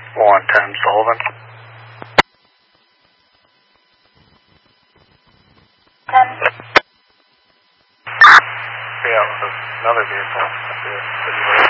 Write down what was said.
110 Sullivan. 10. Yeah, another vehicle up there.